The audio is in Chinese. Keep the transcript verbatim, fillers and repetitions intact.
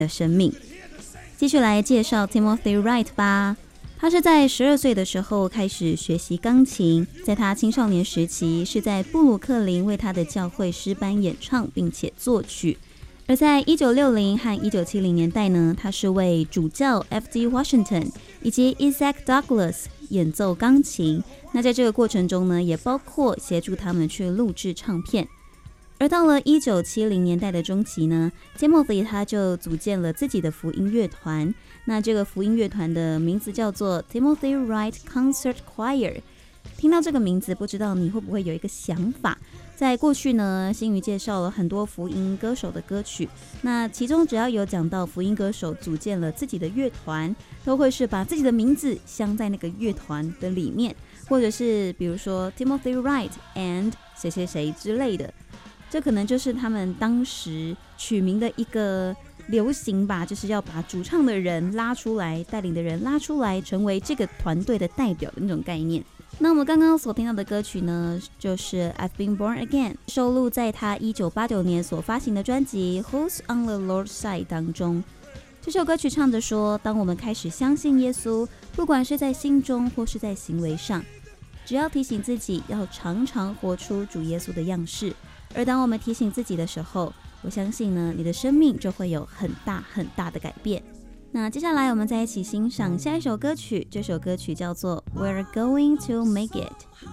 的生命。继续来介绍 Timothy Wright 吧。他是在十二岁的时候开始学习钢琴，在他青少年时期是在布鲁克林为他的教会诗班演唱并且作曲，而在一九六零和一九七零年代呢，他是为主教 F D Washington 以及 Isaac Douglas 演奏钢琴。那在这个过程中呢，也包括协助他们去录制唱片。而到了一九七零年代的中期呢 Timothy 他就组建了自己的福音乐团，那这个福音乐团的名字叫做 Timothy Wright Concert Choir。 听到这个名字，不知道你会不会有一个想法，在过去呢，新宇介绍了很多福音歌手的歌曲，那其中只要有讲到福音歌手组建了自己的乐团，都会是把自己的名字镶在那个乐团的里面，或者是比如说 Timothy Wright and 谁谁谁之类的，这可能就是他们当时取名的一个流行吧，就是要把主唱的人拉出来，带领的人拉出来，成为这个团队的代表的那种概念。那我们刚刚所听到的歌曲呢，就是 I've Been Born Again， 收录在他一九八九年所发行的专辑 Who's on the Lord's Side 当中。这首歌曲唱着说，当我们开始相信耶稣，不管是在心中或是在行为上，只要提醒自己要常常活出主耶稣的样式，而当我们提醒自己的时候，我相信呢，你的生命就会有很大很大的改变。那接下来我们再一起欣赏下一首歌曲，这首歌曲叫做 We're Going to Make It。